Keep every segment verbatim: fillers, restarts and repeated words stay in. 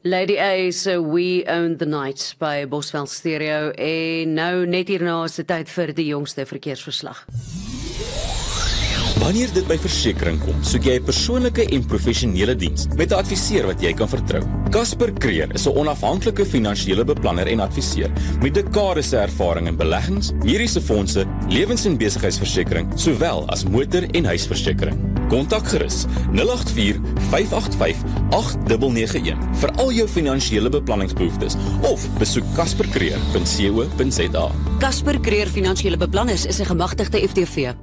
Lady A se We Own the Night by Boswell Stereo en nou net hierna is dit tyd vir die jongste verkeersverslag. Wanneer dit by versekering kom, soek jy 'n persoonlike en professionele diens met 'n adviseur wat jy kan vertrou. Casper Creer is 'n onafhanklike finansiële beplanner en adviseur met dekades se ervaring in beleggings, mediese fondse, lewens- en besigheidsversekering, sowel as motor- en huisversekering. Kontak gerus nul agt vier vyf agt vyf agt nege nege een vir al jou finansiële beplanningsbehoeftes of besoek casper creer punt co punt za. Casper Creer Finansiële Beplanners is 'n gemagtigde F T V.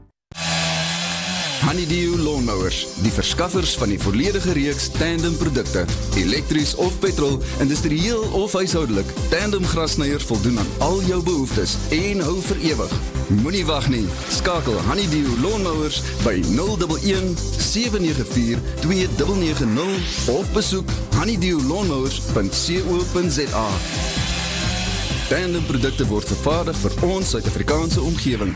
Honeydew Lawnmowers, die verskaffers van die volledige reeks tandem produkte, elektries of petrol, industrieel of huishoudelik. Tandem grasnyers voldoen aan al jou behoeftes en hou vir ewig. Moenie wag nie. Skakel Honeydew Lawnmowers by nul een een sewe nege vier twee nege nege nul of besoek honeydew lawnmowers punt co punt za. Tandem produkte word vervaardig vir ons Suid-Afrikaanse omgewing.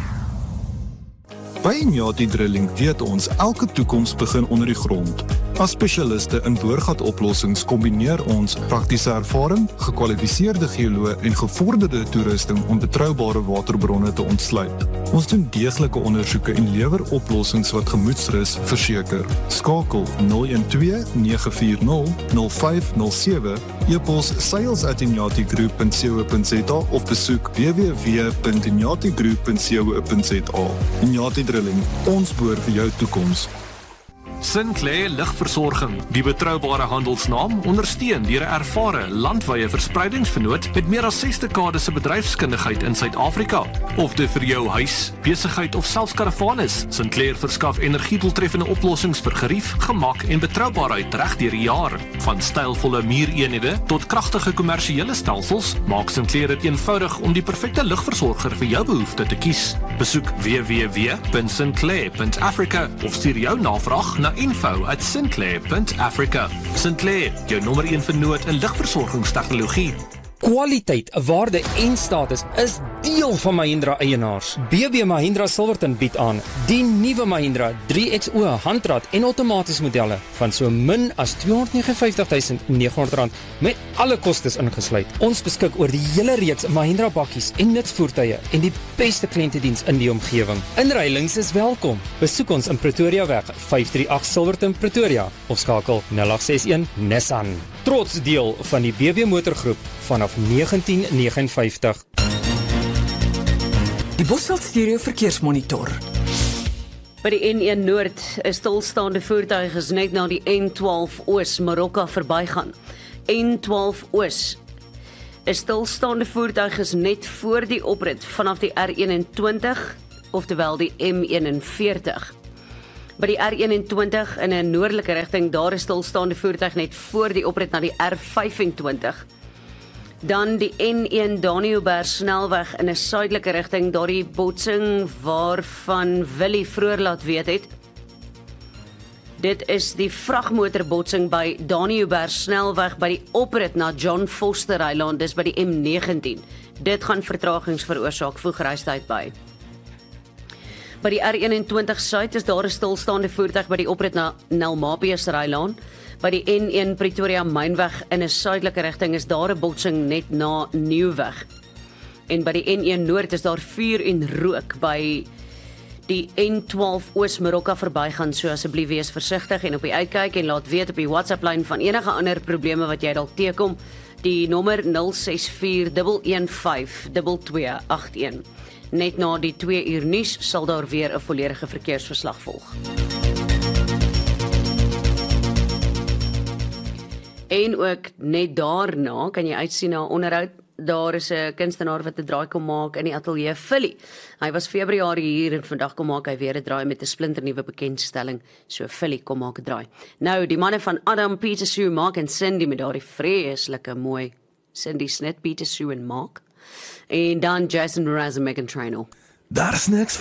By Inyati Drilling weet ons elke toekoms begin onder die grond. As spesialiste in boorgatoplossings kombineer ons praktiese ervaring, gekwalifiseerde geoloë en gevorderde toerusting om betroubare waterbronne te ontsluit. Ons doen deeglike ondersoeke en lewer oplossings wat gemoedsrus verseker. Skakel nul een twee nege vier nul nul vyf nul sewe, e-pos sales at inyati group punt co punt za of besoek w w w punt inyati group punt co punt za. Inyati Drilling, ons boor vir jou toekoms. Sinclair Ligversorging, die betroubare handelsnaam, ondersteun deur 'n ervare landwye verspreidingsvernoot met meer as ses dekades se bedryfskundigheid in Suid-Afrika. Of dit vir jou huis, besigheid of selfs karavaan is, Sinclair verskaf energiedoeltreffende oplossings vir gerief, gemak en betroubaarheid reg deur die jaar. Van stylvolle muureenhede tot kragtige kommersiële stelsels, maak Sinclair dit eenvoudig om die perfekte ligversorger vir jou behoefte te kies. Besoek w w w punt sinclair punt africa of stuur jou navraag na info at sinclair punt africa. Sinclair, jou nommer een vernoot in ligversorgingstegnologie. Kwaliteit, waarde en status is deel van Mahindra eienaars. B B Mahindra Silverton bied aan die nuwe Mahindra drie X O handrat en outomaties modelle van so min as tweehonderd vyf nege duisend nege honderd rand met alle kostes ingesluit. Ons beskik oor die hele reeks Mahindra bakkies en nutsvoertuie en die beste kliëntediens in die omgewing. Inruilings is welkom. Besoek ons in Pretoria weg vyf drie agt Silverton Pretoria of skakel nul agt ses een Nissan. Trots deel van die B B motorgroep vanaf negentien vyf nege. Die Boswell Stereo Verkeersmonitor. By die N een Noord is stilstaande voertuig is net na die N twaalf Oos Marokka verbygaan. N twaalf Oos is stilstaande voertuig is net voor die oprit vanaf die R eenentwintig, oftewel die M eenenveertig. By die R eenentwintig in 'n noordelike rigting, daar is stilstaande voertuig net voor die oprit na die R vyfentwintig. Dan die N een Daniëlberg snelweg in 'n suidelike rigting, daardie botsing waarvan Willie vroeër laat weet het. Dit is die vragmotorbotsing by Daniëlberg snelweg by die oprit na John Foster Eiland, dis by die M negentien. Dit gaan vertragings veroorsaak, voeg reistyd by. By die R eenentwintig Suid is daar 'n stilstaande voertuig by die oprit na Nelmapius Eiland. By die N een Pretoria Mynweg in 'n suidelike rigting is daar 'n botsing net na Nieuwweg. En by die N een Noord is daar vuur en rook by die N twaalf Oos Marokka verbygaan, so asseblief wees versigtig en op die uitkyk en laat weet op die WhatsApp-lyn van enige ander probleme wat jy dalk teekom. Die nommer nul ses vier een een vyf twee twee agt een. Net na die twee uur nuus sal daar weer 'n volledige verkeersverslag volg. En ook net daarna kan jy uitsien na 'n onderhoud. Daar is 'n kunstenaar wat 'n draai kom maak in die ateljee Philly. Hy was Februarie hier en vandag kom maak hy weer 'n draai met 'n splinternuwe bekendstelling. So Philly kom maak 'n draai. Nou, die manne van Adam, Peter Sue, Mark en Cindy met daardie vreeslike mooi Cindy Snit, Peter Sue en Mark. En dan Jason Mraz en Megan Trainor. Daar's niks